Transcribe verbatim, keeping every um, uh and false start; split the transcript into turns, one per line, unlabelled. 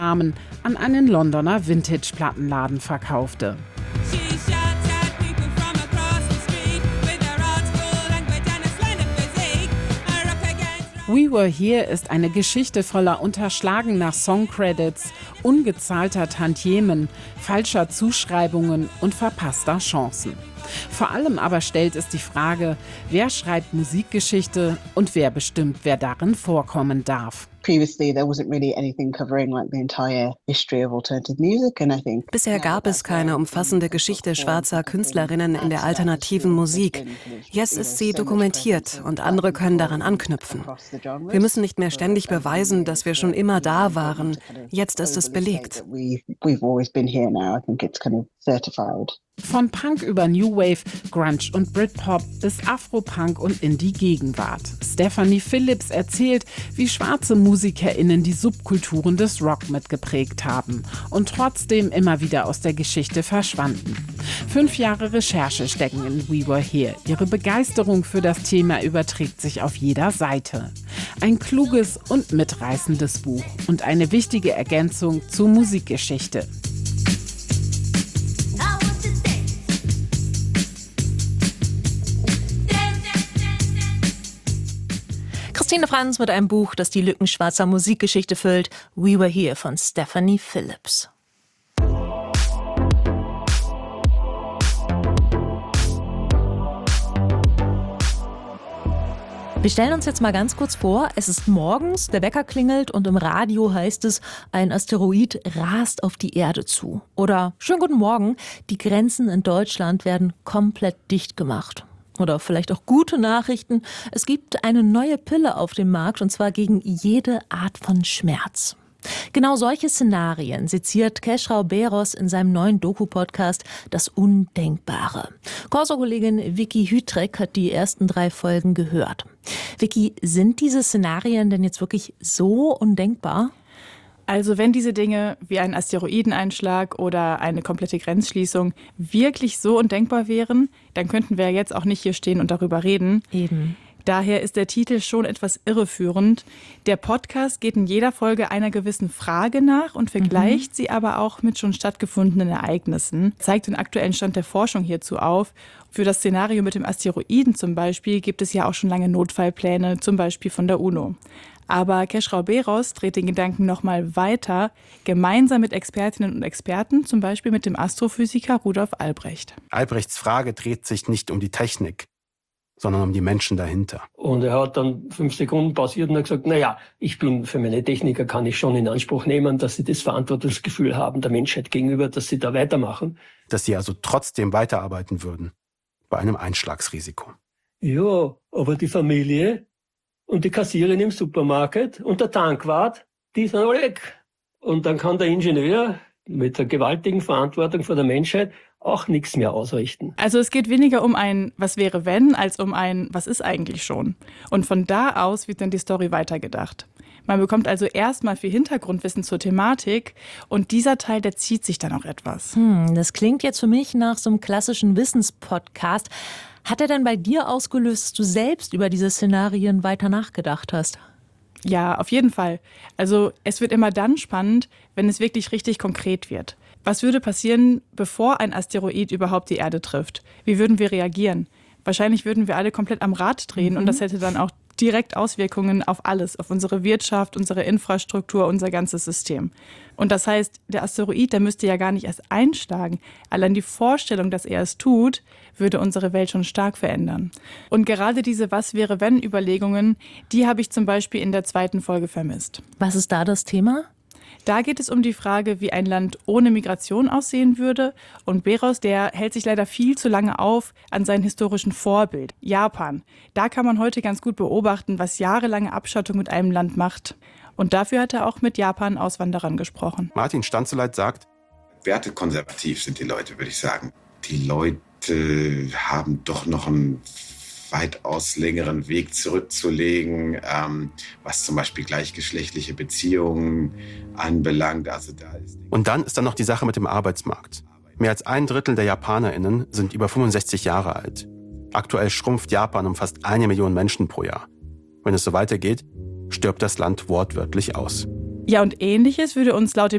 Namen an einen Londoner Vintage-Plattenladen verkaufte. We Were Here ist eine Geschichte voller unterschlagener Songcredits, ungezahlter Tantiemen, falscher Zuschreibungen und verpasster Chancen. Vor allem aber stellt es die Frage, wer schreibt Musikgeschichte und wer bestimmt, wer darin vorkommen darf.
Bisher gab es keine umfassende Geschichte schwarzer Künstlerinnen in der alternativen Musik. Jetzt ist sie dokumentiert und andere können daran anknüpfen. Wir müssen nicht mehr ständig beweisen, dass wir schon immer da waren. Jetzt ist es belegt. Von
Punk über New Wave, Grunge und Britpop bis Afropunk und Indie-Gegenwart. Stephanie Phillips erzählt, wie schwarze MusikerInnen die Subkulturen des Rock mitgeprägt haben und trotzdem immer wieder aus der Geschichte verschwanden. Fünf Jahre Recherche stecken in We Were Here. Ihre Begeisterung für das Thema überträgt sich auf jeder Seite. Ein kluges und mitreißendes Buch und eine wichtige Ergänzung zur Musikgeschichte.
Christine Franz mit einem Buch, das die Lücken schwarzer Musikgeschichte füllt. We Were Here von Stephanie Phillips. Wir stellen uns jetzt mal ganz kurz vor, es ist morgens, der Wecker klingelt und im Radio heißt es, ein Asteroid rast auf die Erde zu. Oder schönen guten Morgen, die Grenzen in Deutschland werden komplett dicht gemacht. Oder vielleicht auch gute Nachrichten, es gibt eine neue Pille auf dem Markt und zwar gegen jede Art von Schmerz. Genau solche Szenarien seziert Keschrau Beros in seinem neuen Doku-Podcast Das Undenkbare. Corso-Kollegin Vicky Hütrek hat die ersten drei Folgen gehört. Vicky, sind diese Szenarien denn jetzt wirklich so undenkbar?
Also wenn diese Dinge wie ein Asteroideneinschlag oder eine komplette Grenzschließung wirklich so undenkbar wären, dann könnten wir jetzt auch nicht hier stehen und darüber reden.
Eben.
Daher ist der Titel schon etwas irreführend. Der Podcast geht in jeder Folge einer gewissen Frage nach und vergleicht mhm. sie aber auch mit schon stattgefundenen Ereignissen, zeigt den aktuellen Stand der Forschung hierzu auf. Für das Szenario mit dem Asteroiden zum Beispiel gibt es ja auch schon lange Notfallpläne, zum Beispiel von der UNO. Aber Keschrau Beros dreht den Gedanken noch mal weiter, gemeinsam mit Expertinnen und Experten, zum Beispiel mit dem Astrophysiker Rudolf Albrecht.
Albrechts Frage dreht sich nicht um die Technik, sondern um die Menschen dahinter.
Und er hat dann fünf Sekunden pausiert und hat gesagt, naja, ich bin für meine Techniker, kann ich schon in Anspruch nehmen, dass sie das Verantwortungsgefühl haben der Menschheit gegenüber, dass sie da weitermachen.
Dass sie also trotzdem weiterarbeiten würden, bei einem Einschlagsrisiko.
Ja, aber die Familie und die Kassiererin im Supermarkt und der Tankwart, die sind alle weg. Und dann kann der Ingenieur mit der gewaltigen Verantwortung vor der Menschheit auch nichts mehr ausrichten.
Also es geht weniger um ein Was wäre wenn, als um ein Was ist eigentlich schon. Und von da aus wird dann die Story weitergedacht. Man bekommt also erstmal viel Hintergrundwissen zur Thematik und dieser Teil, der zieht sich dann auch etwas.
Hm, das klingt jetzt für mich nach so einem klassischen Wissenspodcast. Hat er denn bei dir ausgelöst, dass du selbst über diese Szenarien weiter nachgedacht hast?
Ja, auf jeden Fall. Also es wird immer dann spannend, wenn es wirklich richtig konkret wird. Was würde passieren, bevor ein Asteroid überhaupt die Erde trifft? Wie würden wir reagieren? Wahrscheinlich würden wir alle komplett am Rad drehen mhm. und das hätte dann auch direkt Auswirkungen auf alles, auf unsere Wirtschaft, unsere Infrastruktur, unser ganzes System. Und das heißt, der Asteroid, der müsste ja gar nicht erst einschlagen. Allein die Vorstellung, dass er es tut, würde unsere Welt schon stark verändern. Und gerade diese Was-wäre-wenn-Überlegungen, die habe ich zum Beispiel in der zweiten Folge vermisst.
Was ist da das Thema?
Da geht es um die Frage, wie ein Land ohne Migration aussehen würde. Und Beros, der hält sich leider viel zu lange auf an seinem historischen Vorbild, Japan. Da kann man heute ganz gut beobachten, was jahrelange Abschottung mit einem Land macht. Und dafür hat er auch mit Japan-Auswanderern gesprochen.
Martin Stanzeleit sagt,
wertekonservativ sind die Leute, würde ich sagen. Die Leute haben doch noch einen weitaus längeren Weg zurückzulegen, ähm, was zum Beispiel gleichgeschlechtliche Beziehungen anbelangt. Also da ist
Und dann ist da noch die Sache mit dem Arbeitsmarkt. Mehr als ein Drittel der JapanerInnen sind über fünfundsechzig Jahre alt. Aktuell schrumpft Japan um fast eine Million Menschen pro Jahr. Wenn es so weitergeht, stirbt das Land wortwörtlich aus.
Ja, und Ähnliches würde uns laut dem